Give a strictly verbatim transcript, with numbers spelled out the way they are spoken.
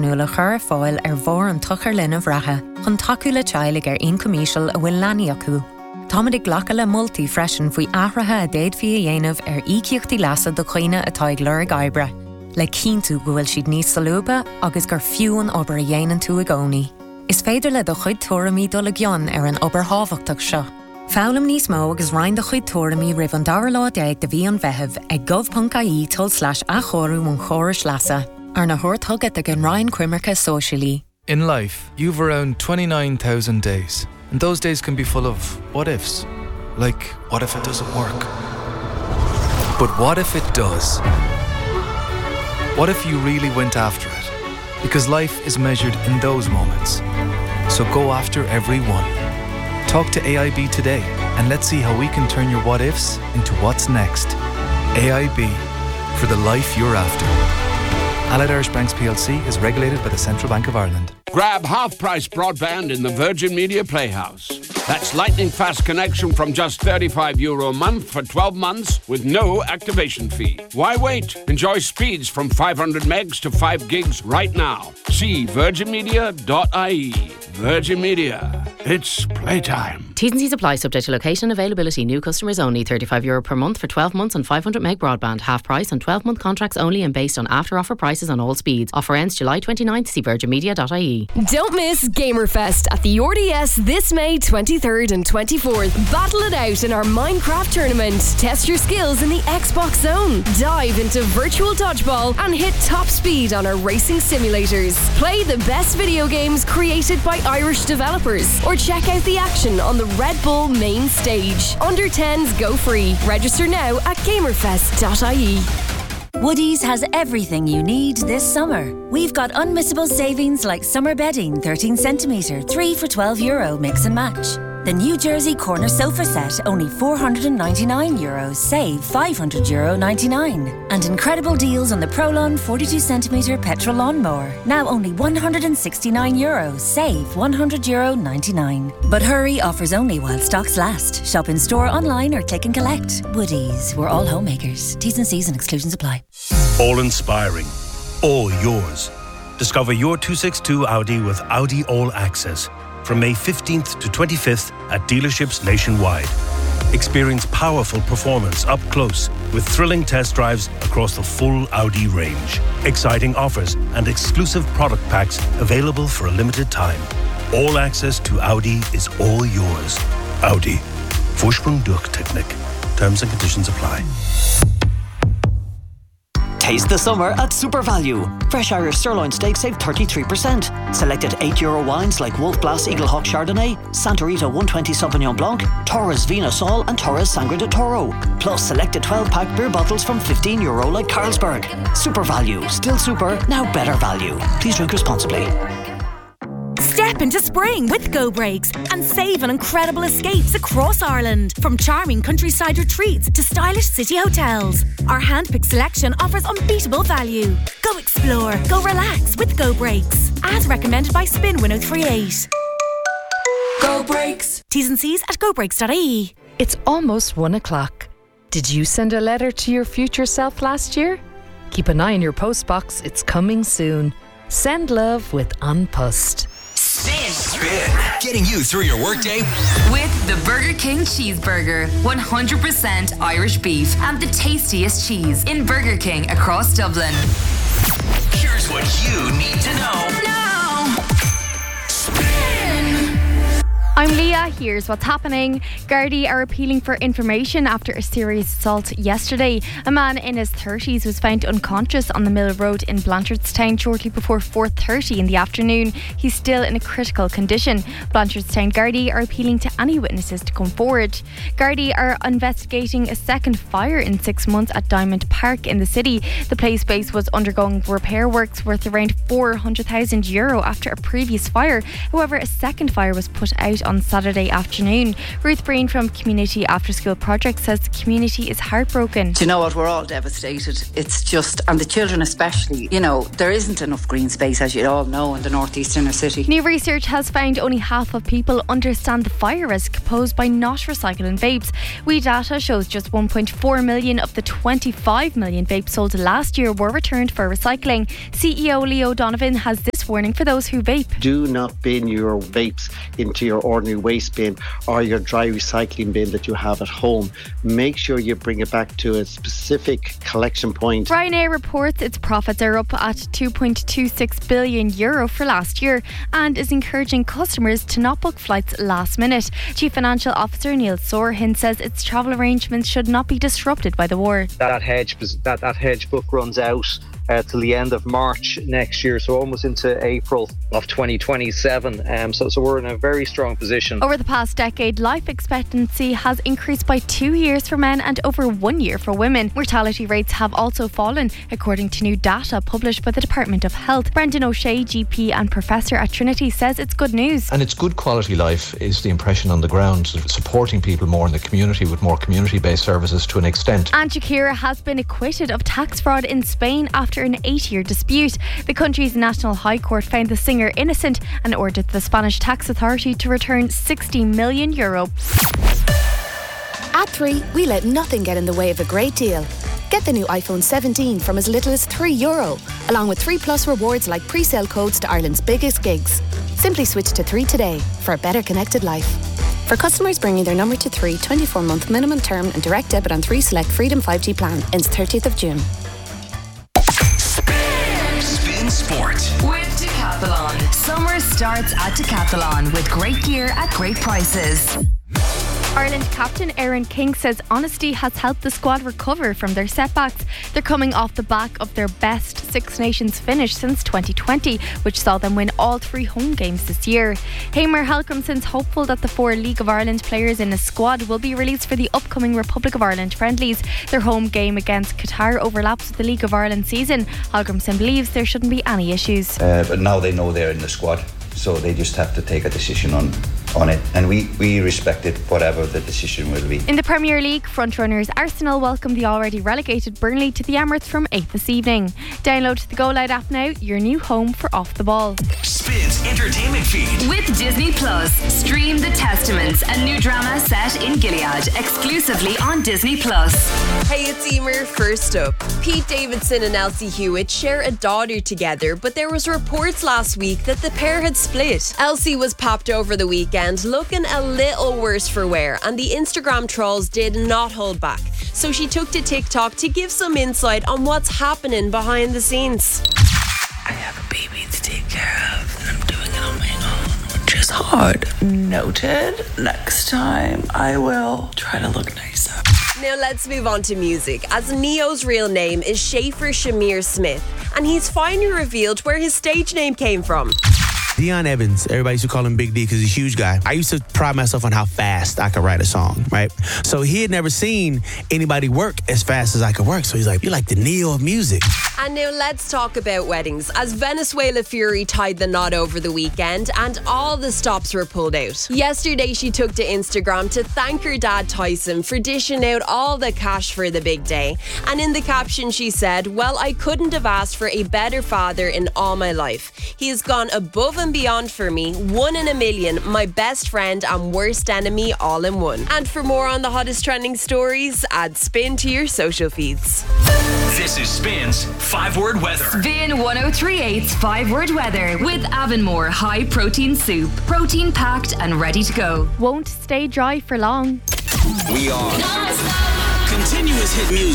fanúla chur fáil ar bhór an tuchar linn a bhreathe, chun taú le teilig ar on comisial a bhfuil leanaí acu. Táid ag ghlacha le multi freisin faoi ahrathe a déad fi a dhéanamh ar ícíochtaí leasa do chuoine atá ag lur ag oibre. Le cíntu go bhfuil siad níos salúba agus gur fiúan obair a dhéanaan tú a gcónaí. Is féidir le do chuid tuairimí dul a gcionn ar an obair hábhachtach seo. Fálam níos mó agus roinn do chuid tuairimí ribh an dara lá déag de bhí an bheitheh ag gov.ie tol slash a chorú mún chóris leasa. Ar na thuirthugad ag an roinn cuimarcha socialí. In life, you've around twenty-nine thousand days. And those days can be full of what-ifs. Like, what if it doesn't work? But what if it does? What if you really went after it? Because life is measured in those moments. So go after every one. Talk to A I B today and let's see how we can turn your what-ifs into what's next. A I B, for the life you're after. Allied Irish Banks P L C is regulated by the Central Bank of Ireland. Grab half-price broadband in the Virgin Media Playhouse. That's lightning-fast connection from just thirty-five euro a month for twelve months with no activation fee. Why wait? Enjoy speeds from five hundred megs to five gigs right now. See virgin media dot I E. Virgin Media. It's playtime. T's and C's apply, subject to location and availability. New customers only. thirty-five euro per month for twelve months on five hundred meg broadband. Half price on twelve month contracts only and based on after offer prices on all speeds. Offer ends July twenty-ninth. See virgin media dot I E. Don't miss Gamerfest at the R D S this May twenty-third and twenty-fourth. Battle it out in our Minecraft tournament. Test your skills in the Xbox Zone. Dive into virtual dodgeball and hit top speed on our racing simulators. Play the best video games created by Irish developers or check out the action on the Red Bull main stage. Under tens go free. Register now at gamerfest dot I E. Woodies has everything you need this summer. We've got unmissable savings like summer bedding thirteen centimetre, three for twelve euro, mix and match. The New Jersey corner sofa set, only four hundred ninety-nine euros, save five hundred euro ninety-nine. And incredible deals on the Prolon forty-two centimetre petrol lawnmower, now only one hundred sixty-nine euros, save one hundred euro ninety-nine. But hurry, offers only while stocks last. Shop in store, online or click and collect. Woodies, we're all homemakers. T's and C's and exclusions apply. All inspiring, all yours. Discover your two sixty-two Audi with Audi All Access from May fifteenth to twenty-fifth at dealerships nationwide. Experience powerful performance up close with thrilling test drives across the full Audi range. Exciting offers and exclusive product packs available for a limited time. All access to Audi is all yours. Audi. Vorsprung durch Technik. Terms and conditions apply. Taste the summer at Super Value. Fresh Irish sirloin steak save thirty-three percent. Selected eight euro wines like Wolf Blass Eagle Hawk Chardonnay, Santa Rita one twenty Sauvignon Blanc, Torres Vina Sol and Torres Sangre de Toro. Plus selected twelve pack beer bottles from fifteen euro like Carlsberg. Super Value. Still super, now better value. Please drink responsibly. Step into spring with Go Brakes and save on incredible escapes across Ireland. From charming countryside retreats to stylish city hotels. Our hand-picked selection offers unbeatable value. Go explore, go relax with Go Brakes. As recommended by Spin one oh three eight. Go Brakes. T's and C's at go brakes dot I E. It's almost one o'clock. Did you send a letter to your future self last year? Keep an eye on your postbox. It's coming soon. Send love with An Post. Spin. Spin. Getting you through your workday with the Burger King Cheeseburger. one hundred percent Irish beef and the tastiest cheese in Burger King across Dublin. Here's what you need to know. Now. Spin. I'm Leah, here's what's happening. Gardaí are appealing for information after a serious assault yesterday. A man in his thirties was found unconscious on the Mill Road in Blanchardstown shortly before four thirty in the afternoon. He's still in a critical condition. Blanchardstown Gardaí are appealing to any witnesses to come forward. Gardaí are investigating a second fire in six months at Diamond Park in the city. The play space was undergoing repair works worth around four hundred thousand euro after a previous fire. However, a second fire was put out on Saturday afternoon. Ruth Breen from Community After School Project says the community is heartbroken. Do you know what? We're all devastated. It's just, and the children especially, you know, there isn't enough green space, as you all know, in the northeast inner city. New research has found only half of people understand the fire risk posed by not recycling vapes. We data shows just one point four million of the twenty-five million vapes sold last year were returned for recycling. C E O Leo Donovan has this dangerous warning for those who vape. Do not bin your vapes into your ordinary waste bin or your dry recycling bin that you have at home. Make sure you bring it back to a specific collection point. Ryanair reports its profits are up at two point two six billion euro for last year and is encouraging customers to not book flights last minute. Chief Financial Officer Neil Sorhin says its travel arrangements should not be disrupted by the war. That hedge, that, that hedge book runs out Uh, till the end of March next year, so almost into April of twenty twenty-seven. Um, so, so we're in a very strong position. Over the past decade, life expectancy has increased by two years for men and over one year for women. Mortality rates have also fallen, according to new data published by the Department of Health. Brendan O'Shea, G P and Professor at Trinity, says it's good news. And it's good quality life is the impression on the ground, supporting people more in the community with more community-based services to an extent. And Shakira has been acquitted of tax fraud in Spain after an eight-year dispute. The country's National High Court found the singer innocent and ordered the Spanish tax authority to return sixty million euro. At three, we let nothing get in the way of a great deal. Get the new iPhone seventeen from as little as three euro, along with three plus rewards like pre-sale codes to Ireland's biggest gigs. Simply switch to three today for a better connected life. For customers bringing their number to three, twenty-four month minimum term and direct debit on three select Freedom five G plan ends thirtieth of June. Spin Sport with Decathlon. Summer starts at Decathlon with great gear at great prices. Ireland captain Aaron King says honesty has helped the squad recover from their setbacks. They're coming off the back of their best Six Nations finish since twenty twenty, which saw them win all three home games this year. Hamer Halcomson's hopeful that the four League of Ireland players in the squad will be released for the upcoming Republic of Ireland friendlies. Their home game against Qatar overlaps with the League of Ireland season. Halcomson believes there shouldn't be any issues. Uh, but now they know they're in the squad, so they just have to take a decision on on it, and we, we respect it, whatever the decision will be. In the Premier League, frontrunners Arsenal welcome the already relegated Burnley to the Emirates from eight this evening. Download the Go Loud app now, your new home for Off the Ball. Spins entertainment feed. With Disney Plus, stream The Testaments, a new drama set in Gilead, exclusively on Disney Plus. Hey, it's Emer. First up, Pete Davidson and Elsie Hewitt share a daughter together, but there was reports last week that the pair had split. Elsie was popped over the weekend, looking a little worse for wear, and the Instagram trolls did not hold back. So she took to TikTok to give some insight on what's happening behind the scenes. I have a baby to take care of, and I'm doing it on my own, which is hard. Noted. Next time, I will try to look nicer. Now let's move on to music, as Neo's real name is Schaefer Shamir Smith, and he's finally revealed where his stage name came from. Dion Evans, everybody used to call him Big D because he's a huge guy. I used to pride myself on how fast I could write a song, right? So he had never seen anybody work as fast as I could work. So he's like, you're like the Neo of music. And now let's talk about weddings, as Venezuela Fury tied the knot over the weekend and all the stops were pulled out. Yesterday she took to Instagram to thank her dad Tyson for dishing out all the cash for the big day. And in the caption she said, well, I couldn't have asked for a better father in all my life. He has gone above and beyond for me, one in a million, my best friend and worst enemy all in one. And for more on the hottest trending stories, add Spin to your social feeds. This is Spin's Five Word Weather. Spin one oh three point eight's Five Word Weather with Avonmore High Protein Soup. Protein packed and ready to go. Won't stay dry for long. We are continuous hit music.